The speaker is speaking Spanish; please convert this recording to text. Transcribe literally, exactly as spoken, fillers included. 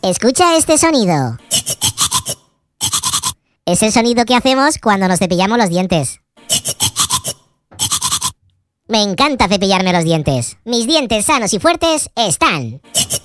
Escucha este sonido. Es el sonido que hacemos cuando nos cepillamos los dientes. Me encanta cepillarme los dientes. Mis dientes sanos y fuertes están.